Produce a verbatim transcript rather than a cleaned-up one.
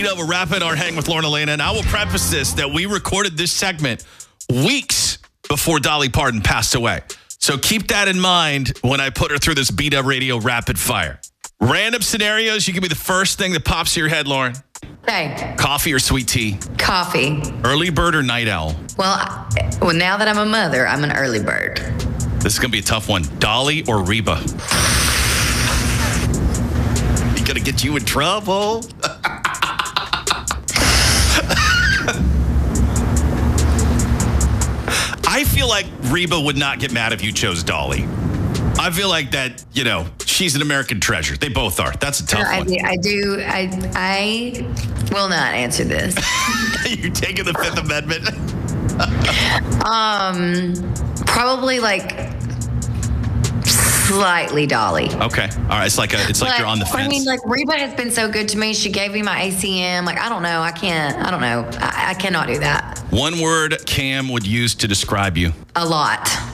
B-Dub, we're wrapping our Hang with Lauren Elena, and I will preface this that we recorded this segment weeks before Dolly Parton passed away. So keep that in mind when I put her through this B-Dub Radio rapid fire. Random scenarios, you can be the first thing that pops to your head, Lauren. Okay. Coffee or sweet tea? Coffee. Early bird or night owl? Well, I- well, now that I'm a mother, I'm an early bird. This is going to be a tough one. Dolly or Reba? He's going to get you in trouble. I feel like Reba would not get mad if you chose Dolly. I feel like that, you know, she's an American treasure. They both are. That's a tough I, one. do- I do. I I will not answer this. You're taking the Fifth Amendment. Um, probably like slightly Dolly. Okay. All right. It's like a. It's like But, you're on the fence. I mean, like Reba has been so good to me. She gave me my A C M. Like I don't know. I can't. I don't know. I, I cannot do that. One word Cam would use to describe you. A lot.